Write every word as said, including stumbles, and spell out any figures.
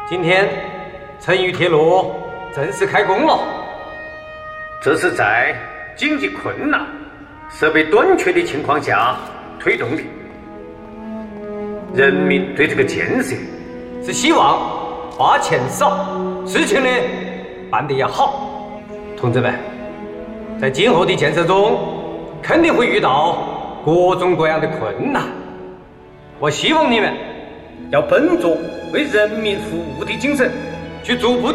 今天成渝铁路正式开工了。 这是在经济困难、设备短缺的情况下推动的。人民对这个建设是希望花钱少，事情呢办得要好。同志们，在今后的建设中，肯定会遇到各种各样的困难。我希望你们要本着为人民服务的精神，去逐步的